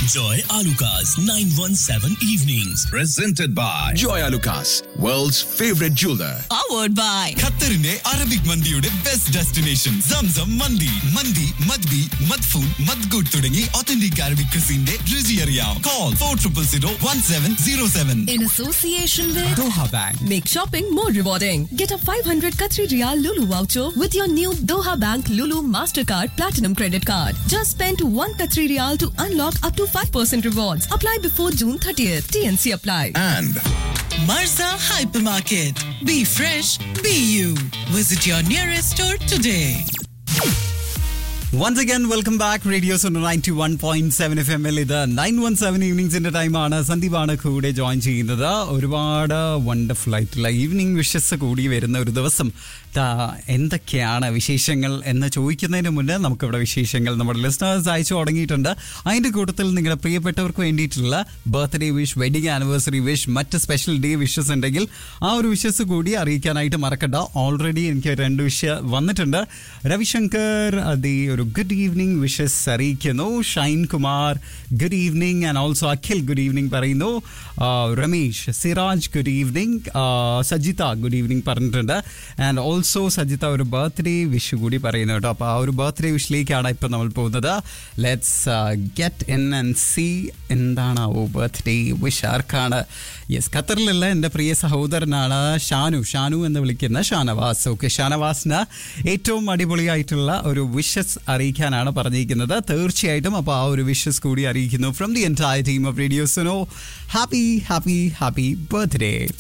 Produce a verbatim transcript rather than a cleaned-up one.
Joy Alucas nine one seven Evenings. Presented by Joy Alucas, world's favorite jeweler. Powered by ഖത്തറിന്റെ Arabic മന്തിയുടെ best destination Zamzam മന്തി. മന്തി മദ്ബി മദ്ഫൂൻ മദ്ഗുഡ് തുടങ്ങി authentic Arabic ക്രിസിന്റെ രുചി അറിയാം. Call for triple zero one seven zero seven. in association with Doha Bank. Make shopping more rewarding. Get a five hundred Qatari Riyal Lulu voucher with your new Doha Bank Lulu Mastercard Platinum Credit Card. Just spend one Qatari Riyal to unlock up to five percent rewards. Apply before June thirtieth. T N C apply. And Marza Hypermarket. Be fresh, be you. Visit your nearest store today. Once again, welcome back. Radio Suno ninety-one point seven F M ൽ ഇത് nine one seven ഈവനിങ്സിന്റെ ടൈമാണ്. സന്ദീപാണ് കൂടെ join ചെയ്യുന്നത്. ഒരുപാട് wonderful ആയിട്ടുള്ള evening wishes കൂടി വരുന്ന ഒരു ദിവസം. എന്തൊക്കെയാണ് വിശേഷങ്ങൾ എന്ന് ചോദിക്കുന്നതിന് മുന്നേ നമുക്കിവിടെ വിശേഷങ്ങൾ നമ്മുടെ ലിസ്റ്റേഴ്സ് അയച്ചു തുടങ്ങിയിട്ടുണ്ട്. അതിൻ്റെ കൂട്ടത്തിൽ നിങ്ങളുടെ പ്രിയപ്പെട്ടവർക്ക് വേണ്ടിയിട്ടുള്ള birthday wish, wedding anniversary wish, മറ്റ് സ്പെഷ്യൽ ഡേ വിഷസ് ഉണ്ടെങ്കിൽ ആ ഒരു വിഷസ് കൂടി അറിയിക്കാനായിട്ട് മറക്കണ്ട. ഓൾറെഡി എനിക്ക് രണ്ട് വിഷ് വന്നിട്ടുണ്ട്. രവിശങ്കർ അതി ഒരു ഗുഡ് ഈവനിങ് വിഷസ് അറിയിക്കുന്നു. Shine Kumar good evening and also Akhil good evening പറയുന്നു. Ramesh Siraj good evening. Sajitha good evening പറഞ്ഞിട്ടുണ്ട്. ആൻഡ് ഓൾസോ സജിത ഒരു ബർത്ത്ഡേ വിഷ് കൂടി പറയുന്നു കേട്ടോ. അപ്പോൾ ആ ഒരു ബർത്ത്ഡേ വിഷിലേക്കാണ് ഇപ്പം നമ്മൾ പോകുന്നത്. Let's get in and see എന്താണ് ഓ ബർത്ത്ഡേ വിഷ് ആർക്കാണ്. യെസ്, ഖത്തറിലുള്ള എൻ്റെ പ്രിയ സഹോദരനാണ് ഷാനു. ഷാനു എന്ന് വിളിക്കുന്ന ഷാനവാസ്. ഓക്കെ, ഷാനവാസിന് ഏറ്റവും അടിപൊളിയായിട്ടുള്ള ഒരു വിഷസ് അറിയിക്കാനാണ് പറഞ്ഞിരിക്കുന്നത്. തീർച്ചയായിട്ടും അപ്പോൾ ആ ഒരു വിഷസ് കൂടി അറിയിക്കുന്നു from the entire team of radio Suno. Happy happy happy birthday.